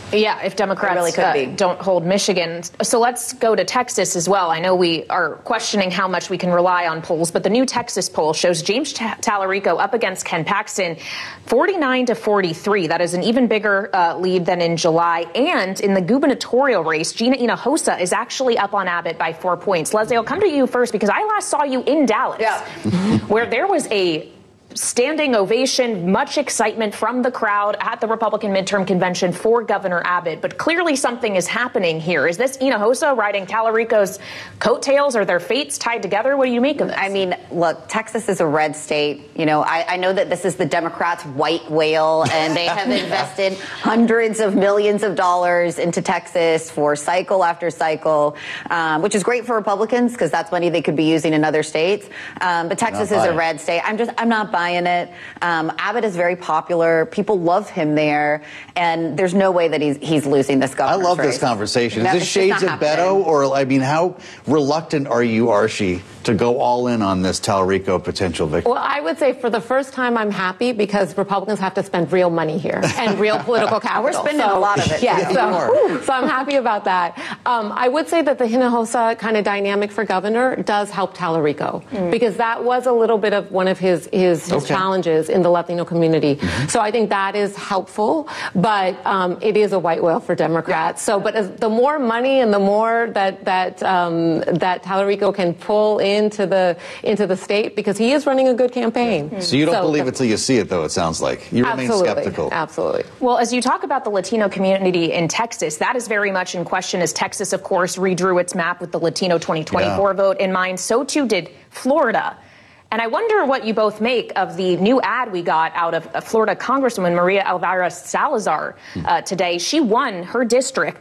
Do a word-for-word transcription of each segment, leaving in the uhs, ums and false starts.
Yeah, if Democrats really could uh, be. don't hold Michigan. So let's go to Texas as well. I know we are questioning how much we can rely on polls, but the new Texas poll shows James Tallarico up against Ken Paxton, forty-nine to forty-three. That is an even bigger uh, lead than in July. And in the gubernatorial race, Gina Hinojosa is actually up on Abbott by four points. Leslie, I'll come to you first because I last saw you in Dallas, yeah. where there was a standing ovation, much excitement from the crowd at the Republican midterm convention for Governor Abbott. But clearly something is happening here. Is this Hinojosa riding Tallarico's coattails? Are their fates tied together? What do you make of this? I mean, look, Texas is a red state. You know, I, I know that this is the Democrats' white whale, and they have invested hundreds of millions of dollars into Texas for cycle after cycle, um, which is great for Republicans because that's money they could be using in other states. Um, but Texas is a red state. I'm just, I'm not buying it. Um, Abbott is very popular. People love him there, and there's no way that he's he's losing this governor's I love race. this conversation. No, is this shades of Beto, or I mean, how reluctant are you, Archie, to go all in on this Tallarico potential victory? Well, I would say for the first time, I'm happy because Republicans have to spend real money here and real political capital. We're spending so, a lot of it. Yeah, yeah so, so I'm happy about that. Um, I would say that the Hinojosa kind of dynamic for governor does help Tallarico mm. because that was a little bit of one of his his, his okay. challenges in the Latino community. Mm-hmm. So I think that is helpful, but um, it is a white whale for Democrats. So, but as, the more money and the more that that um, that Tallarico can pull into the into the state, because he is running a good campaign. Yeah. So you don't so, believe it till you see it, though. It sounds like you remain absolutely, skeptical. Absolutely. Well, as you talk about the Latino community in Texas, that is very much in question. As Texas, of course, redrew its map with the Latino twenty twenty-four yeah. vote in mind. So too did Florida. And I wonder what you both make of the new ad we got out of Florida Congresswoman Maria Elvira Salazar uh, today. She won her district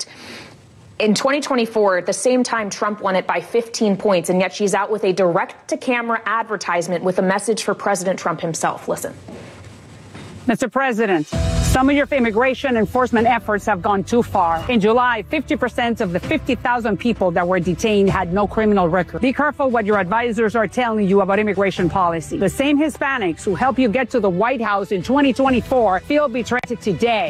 in twenty twenty-four, at the same time Trump won it by fifteen points, and yet she's out with a direct-to-camera advertisement with a message for President Trump himself. Listen. Mister President, some of your immigration enforcement efforts have gone too far. In July, fifty percent of the fifty thousand people that were detained had no criminal record. Be careful what your advisors are telling you about immigration policy. The same Hispanics who helped you get to the White House in twenty twenty-four feel betrayed today.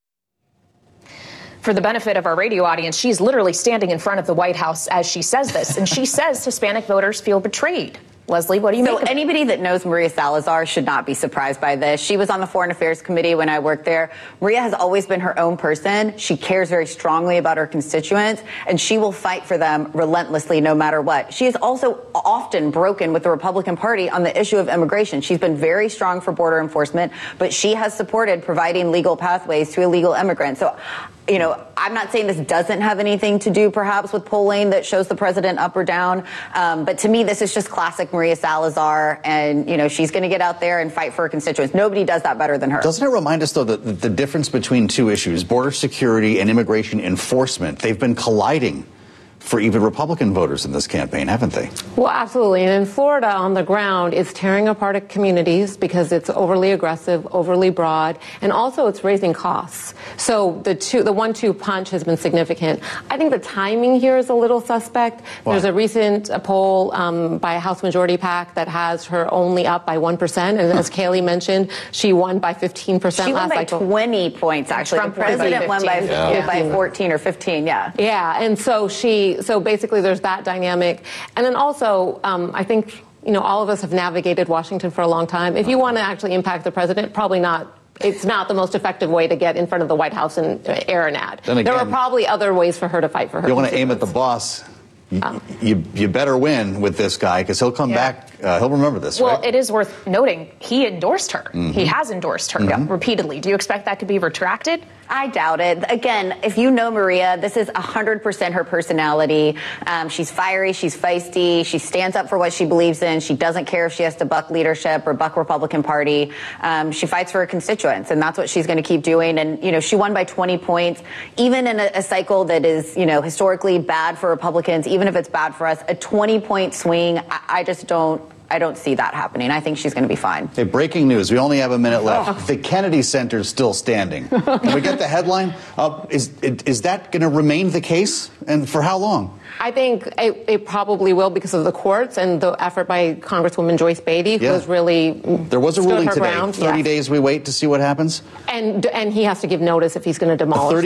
For the benefit of our radio audience, she's literally standing in front of the White House as she says this, and she says Hispanic voters feel betrayed. Leslie, what do you so make of anybody that knows Maria Salazar should not be surprised by this. She was on the Foreign Affairs Committee when I worked there. Maria has always been her own person. She cares very strongly about her constituents, and she will fight for them relentlessly no matter what. She has also often broken with the Republican Party on the issue of immigration. She's been very strong for border enforcement, but she has supported providing legal pathways to illegal immigrants. So, you know, I'm not saying this doesn't have anything to do perhaps with polling that shows the president up or down. Um, but to me, this is just classic Maria Salazar. And, you know, she's going to get out there and fight for her constituents. Nobody does that better than her. Doesn't it remind us, though, that the difference between two issues, border security and immigration enforcement, they've been colliding for even Republican voters in this campaign, haven't they? Well, absolutely. And in Florida, on the ground, it's tearing apart communities because it's overly aggressive, overly broad, and also it's raising costs. So the two, the one two punch has been significant. I think the timing here is a little suspect. Why? There's a recent uh, poll um, by a House Majority PAC that has her only up by one percent. And as Kayleigh mentioned, she won by fifteen percent she last won by cycle. twenty points, actually. Trump the president won by, yeah. by fourteen or fifteen, yeah. Yeah, and so she, so basically there's that dynamic. And then also, um, I think, you know, all of us have navigated Washington for a long time. If you want to actually impact the president, probably not. It's not the most effective way to get in front of the White House and air an ad. Then again, there are probably other ways for her to fight for her. You want to aim at the boss. You, um, you, you better win with this guy because he'll come yeah. back. Uh, he'll remember this. Well, right? it is worth noting he endorsed her. Mm-hmm. He has endorsed her mm-hmm. repeatedly. Do you expect that could be retracted? I doubt it. Again, if you know Maria, this is one hundred percent her personality. Um, she's fiery. She's feisty. She stands up for what she believes in. She doesn't care if she has to buck leadership or buck Republican Party. Um, she fights for her constituents, and that's what she's going to keep doing. And, you know, she won by twenty points. Even in a, a cycle that is, you know, historically bad for Republicans, even if it's bad for us, a twenty-point swing, I, I just don't. I don't see that happening. I think she's going to be fine. Hey, breaking news. We only have a minute left. Oh. The Kennedy Center is still standing. Can we get the headline? Uh, is, is that going to remain the case? And for how long? I think it, it probably will because of the courts and the effort by Congresswoman Joyce Beatty, who yeah. has really There was a ruling today. Ground. thirty yes. days we wait to see what happens? And, and he has to give notice if he's going to demolish